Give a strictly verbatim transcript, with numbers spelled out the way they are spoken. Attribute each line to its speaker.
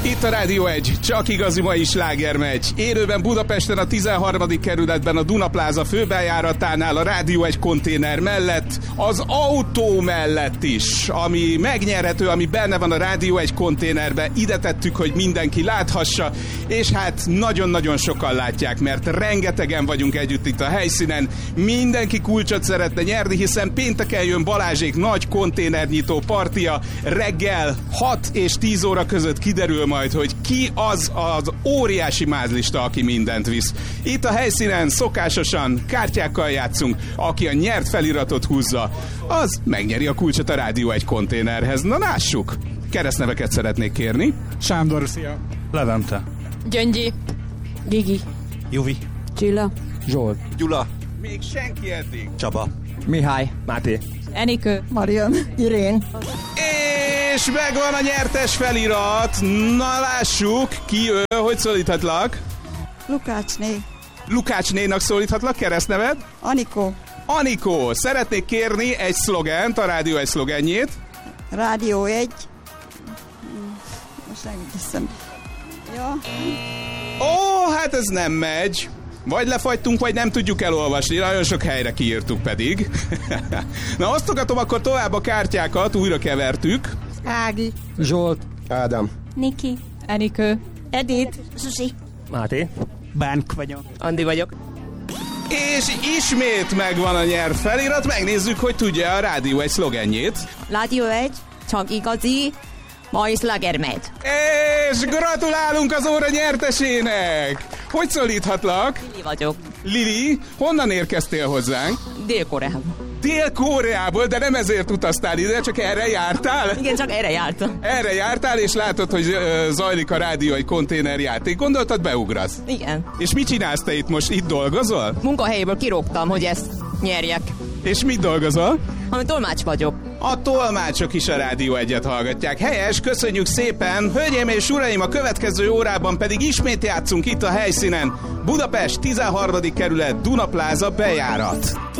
Speaker 1: Itt a Rádió egy, csak igazi mai sláger megy. Élőben Budapesten a tizenharmadik kerületben a Dunapláza főbejáratánál a Rádió egy konténer mellett, az autó mellett is, ami megnyerhető, ami benne van a Rádió egy konténerbe. Ide tettük, hogy mindenki láthassa, és hát nagyon-nagyon sokan látják, mert rengetegen vagyunk együtt itt a helyszínen. Mindenki kulcsot szeretne nyerni, hiszen pénteken jön Balázsék nagy konténernyitó partia. Reggel hat és tíz óra között kiderül majd, hogy ki az az óriási mázlista, aki mindent visz. Itt a helyszínen szokásosan kártyákkal játszunk, aki a nyert feliratot húzza, az megnyeri a kulcsot a Rádió egy konténerhez. Na lássuk! Keresztneveket szeretnék kérni.
Speaker 2: Sándor, szia!
Speaker 3: Levente.
Speaker 4: Gyöngyi. Gigi.
Speaker 3: Juvi.
Speaker 4: Csilla.
Speaker 5: Zsolt.
Speaker 6: Gyula.
Speaker 1: Még senki eddig.
Speaker 6: Csaba.
Speaker 5: Mihály.
Speaker 6: Máté.
Speaker 4: Enikő.
Speaker 7: Marian. Irén.
Speaker 1: És megvan a nyertes felirat. Na lássuk, ki ő, hogy szólíthatlak?
Speaker 7: Lukácsné.
Speaker 1: Lukácsnénak szólíthatlak, keresztneved?
Speaker 7: Anikó.
Speaker 1: Anikó, szeretnék kérni egy szlogent, a Rádió egy szlogenjét.
Speaker 7: Rádió egy. Most megviszem. Ja.
Speaker 1: Ó, hát ez nem megy. Vagy lefagytunk, vagy nem tudjuk elolvasni. Nagyon sok helyre kiírtuk pedig. Na, osztogatom akkor tovább a kártyákat, újra kevertük.
Speaker 7: Ági.
Speaker 5: Zsolt.
Speaker 6: Ádám.
Speaker 4: Niki. Enikő.
Speaker 7: Edith. Susi.
Speaker 6: Máté.
Speaker 2: Bánk vagyok.
Speaker 4: Andi vagyok.
Speaker 1: És ismét megvan a nyert felirat. Megnézzük, hogy tudja a Rádió egy szlogenjét.
Speaker 4: Rádió egy, csak igazi mai sláger megy.
Speaker 1: És gratulálunk az óra nyertesének! Hogy szólíthatlak?
Speaker 4: Lili vagyok.
Speaker 1: Lili, honnan érkeztél hozzánk?
Speaker 4: Dél-Koreából.
Speaker 1: Dél-Koreából, de nem ezért utaztál ide, csak erre jártál?
Speaker 4: Igen, csak erre jártam.
Speaker 1: Erre jártál, és látod, hogy ö, zajlik a Rádió egy konténerjáték. Gondoltad, beugrasz?
Speaker 4: Igen.
Speaker 1: És mit csinálsz te itt most? Itt dolgozol?
Speaker 4: Munkahelyéből kirúgtam, hogy ezt nyerjek.
Speaker 1: És mit dolgozol?
Speaker 4: Ami tolmács vagyok.
Speaker 1: A tolmácsok is a Rádió egyet hallgatják. Helyes, köszönjük szépen! Hölgyeim és uraim, a következő órában pedig ismét játszunk itt a helyszínen. Budapest tizenharmadik kerület, Dunapláza bejárat.